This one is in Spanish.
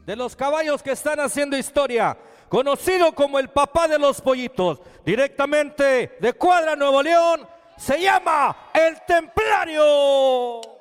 de los caballos que están haciendo historia, conocido como el papá de los pollitos, directamente de Cuadra, Nuevo León, se llama El Templario.